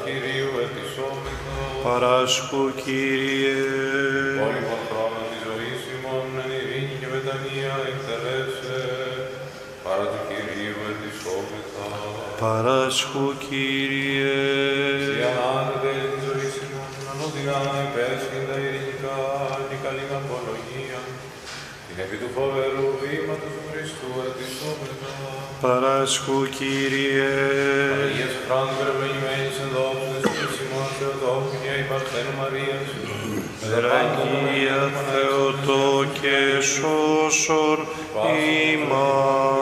Κυρίου ετισόμεθα. Παράσχου Κύριε. Όλιμον χρόνο της ζωής ημών εν ειρήνη και μετανία εκτελέσε. Παρά του Κυρίου ετισόμεθα. Παράσχου Κύριε. Σοι ανάνετε της ζωής ημών, ανώδυνα υπέσχυντα ειρηνικά και καλήν απολογία. Την επί του φοβερού βήματος του Χριστού ετισόμεθα. Παράσχου Κύριε. Αγίας Φράνου περευλογημένης εν δόξης της ημών Θεοτόκια η Παρθένου Μαρίας. Δραγία Θεοτόκε σώσον ημάς.